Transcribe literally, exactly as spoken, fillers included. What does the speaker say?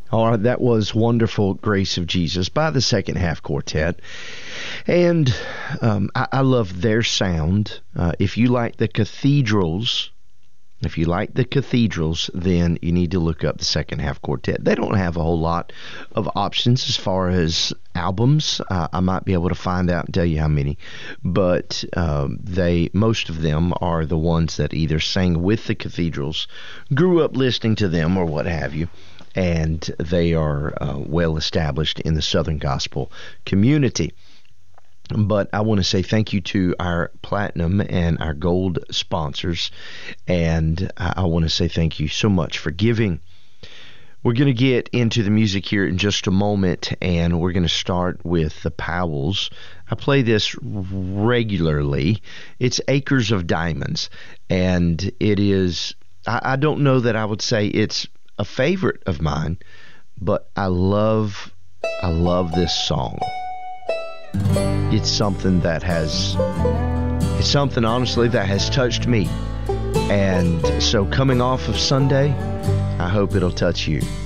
All right, that was Wonderful Grace of Jesus by the Second Half Quartet. And um, I, I love their sound. Uh, if you like the cathedrals, if you like the cathedrals, then you need to look up the Second Half Quartet. They don't have a whole lot of options as far as albums. Uh, I might be able to find out and tell you how many, but um, they most of them are the ones that either sang with the cathedrals, grew up listening to them, or what have you. And they are uh, well established in the Southern Gospel community. But I want to say thank you to our platinum and our gold sponsors, and I, I want to say thank you so much for giving. We're going to get into the music here in just a moment, and we're going to start with the Powells. I play this regularly. It's Acres of Diamonds, and it is, I, I don't know that I would say it's a favorite of mine, but I love, I love this song. It's something that has, it's something honestly that has touched me. And so coming off of Sunday, I hope it'll touch you.